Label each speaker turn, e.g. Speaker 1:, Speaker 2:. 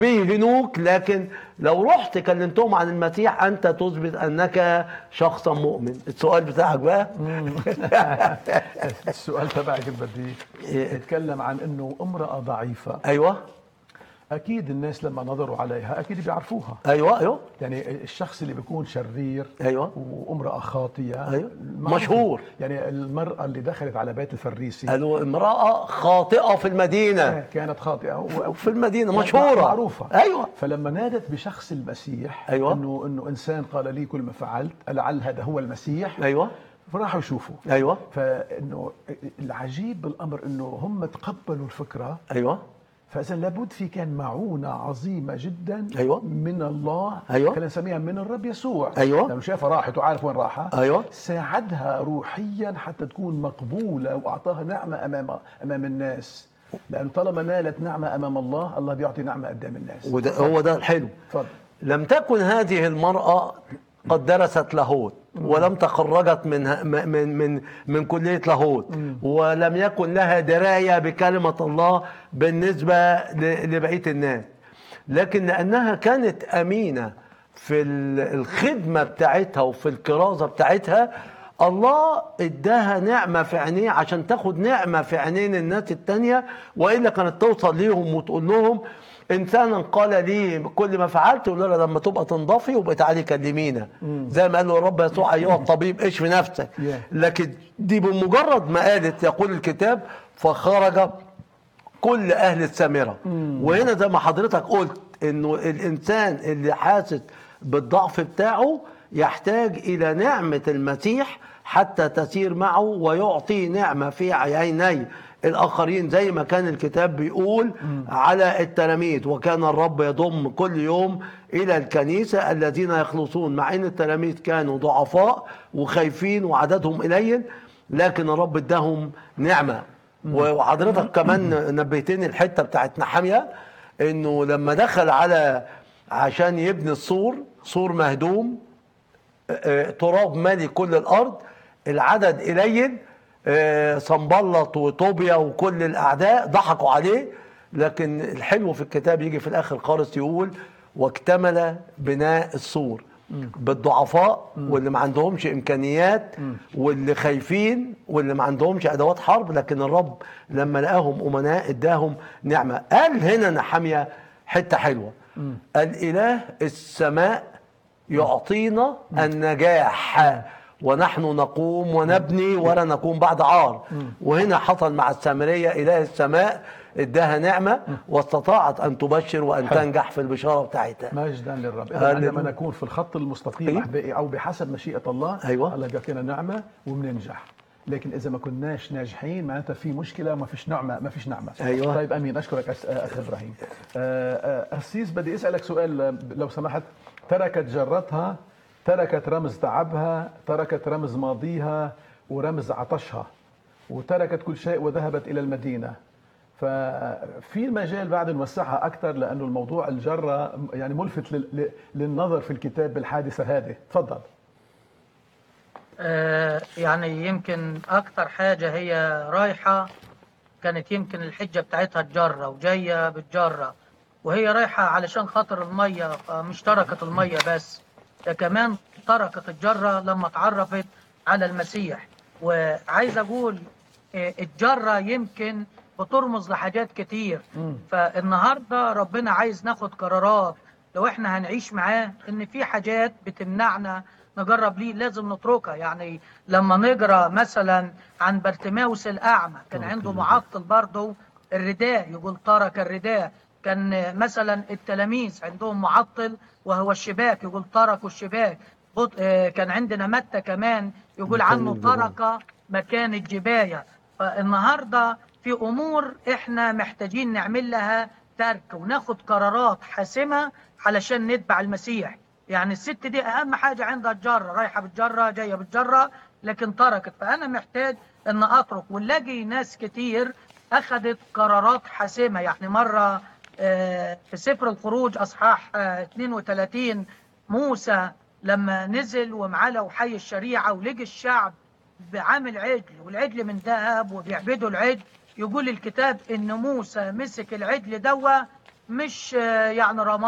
Speaker 1: بيهنوك، لكن لو رحت كلمتهم عن المسيح انت تثبت انك شخصا مؤمن. السؤال بتاعك بقى.
Speaker 2: السؤال تبعك بدي اتكلم عن انه امرأة ضعيفة.
Speaker 1: ايوه
Speaker 2: اكيد الناس لما نظروا عليها اكيد بيعرفوها.
Speaker 1: ايوه
Speaker 2: يعني الشخص اللي بيكون شرير
Speaker 1: ايوه
Speaker 2: وامرأة خاطية.
Speaker 1: ايوه مشهور.
Speaker 2: يعني المرأة اللي دخلت على بيت الفريسي
Speaker 1: قالوا امرأة خاطئة في المدينة.
Speaker 2: كانت خاطئة
Speaker 1: في المدينة مشهورة
Speaker 2: معروفة.
Speaker 1: ايوه.
Speaker 2: فلما نادت بشخص المسيح
Speaker 1: أيوة.
Speaker 2: انه انسان قال لي كل ما فعلت لعل هذا هو المسيح.
Speaker 1: ايوه
Speaker 2: فراحوا يشوفوا.
Speaker 1: ايوه
Speaker 2: فانه العجيب بالامر انه هم تقبلوا الفكرة.
Speaker 1: ايوه
Speaker 2: فإذا لابد في كان معونة عظيمة جدا
Speaker 1: أيوة.
Speaker 2: من الله.
Speaker 1: أيوة.
Speaker 2: خلينا نسميها من الرب يسوع.
Speaker 1: أيوة.
Speaker 2: لما شافها راحت وعارف وين راحة.
Speaker 1: أيوة.
Speaker 2: ساعدها روحيا حتى تكون مقبولة وأعطاها نعمة أمام الناس. لأن طالما نالت نعمة أمام الله، الله بيعطي نعمة قدام الناس.
Speaker 1: وده هو ده الحلو.
Speaker 2: فضل.
Speaker 1: لم تكن هذه المرأة قد درست لاهوت، ولم تخرجت من كلية لاهوت، ولم يكن لها دراية بكلمة الله بالنسبة لبقية الناس، لكن لأنها كانت أمينة في الخدمة بتاعتها وفي الكرازة بتاعتها، الله اداها نعمة في عينيه عشان تاخد نعمة في عينين الناس التانية، وإلا كانت توصل ليهم وتقول لهم انسانا قال لي كل ما فعلت، يقول لها لما تبقى تنضفي وبقى تعالي كلمينا، زي ما قال له الرب يسوع ايها الطبيب اشفي نفسك. لكن دي بمجرد ما قالت يقول الكتاب فخرج كل اهل السامره. وهنا زي ما حضرتك قلت انه الانسان اللي حاسس بالضعف بتاعه يحتاج الى نعمه المسيح حتى تسير معه ويعطي نعمه في عيني الآخرين، زي ما كان الكتاب بيقول على التلاميذ، وكان الرب يضم كل يوم إلى الكنيسة الذين يخلصون، مع أن التلاميذ كانوا ضعفاء وخايفين وعددهم قليل، لكن الرب اداهم نعمة. وحضرتك كمان نبهتني الحتة بتاعت نحمية، أنه لما دخل عشان يبني السور، سور مهدوم، تراب مالي كل الأرض، العدد قليل، صنبلط وطوبيا وكل الاعداء ضحكوا عليه، لكن الحلو في الكتاب يجي في الاخر خالص يقول واكتمل بناء السور بالضعفاء واللي ما عندهمش امكانيات واللي خايفين واللي ما عندهمش ادوات حرب، لكن الرب لما لقاهم امناء اداهم نعمه. قال هنا نحمية حته حلوه، الاله السماء يعطينا النجاح ونحن نقوم ونبني ولا نقوم بعد عار. وهنا حصل مع السامرية، إله السماء اداها نعمة واستطاعت أن تبشر وأن تنجح في البشارة بتاعتها.
Speaker 2: مجدا للرب. إذا عندما نكون في الخط المستقيم أحبائي أو بحسب مشيئة الله، الله بيعطينا نعمة وبننجح. لكن إذا ما كناش ناجحين معناتها في مشكلة، ما فيش نعمة. طيب أمين، أشكرك أخ إبراهيم. أسيس بدي أسألك سؤال لو سمحت. تركت جرتها، تركت رمز تعبها، تركت رمز ماضيها ورمز عطشها، وتركت كل شيء وذهبت إلى المدينة. ففي المجال بعد نوسعها أكثر، لأنه الموضوع الجرة يعني ملفت للنظر في الكتاب بالحادثة هذه. تفضل.
Speaker 3: يعني يمكن أكثر حاجة هي رايحة، كانت يمكن الحجة بتاعتها الجرة وجاية بالجرة، وهي رايحة علشان خاطر المية، مش تركت المية بس، ده كمان تركت الجرة لما اتعرفت على المسيح. وعايز أقول الجرة يمكن بترمز لحاجات كتير. فالنهاردة ربنا عايز ناخد قرارات لو احنا هنعيش معاه، ان في حاجات بتمنعنا نجرب ليه لازم نتركها. يعني لما نقرا مثلا عن بارتيماوس الأعمى، كان عنده معطل برضه الرداء، يقول ترك الرداء. كان مثلا التلاميذ عندهم معطل وهو الشباك، يقول تركوا الشباك. كان عندنا متى كمان يقول عنه ترك مكان الجباية. فالنهاردة في أمور إحنا محتاجين نعمل لها ترك وناخد قرارات حاسمة علشان نتبع المسيح. يعني الست دي أهم حاجة عندها الجرة، رايحة بالجرة جاية بالجرة، لكن تركت. فأنا محتاج أن أترك. ونلاقي ناس كتير أخذت قرارات حاسمة. يعني مرة في سفر الخروج أصحاح 32 موسى لما نزل ومعاه لوحي الشريعة ولقي الشعب بعامل عجل، والعجل من ذهب وبيعبدوا العجل، يقول الكتاب إن موسى مسك العجل دوا مش يعني رماد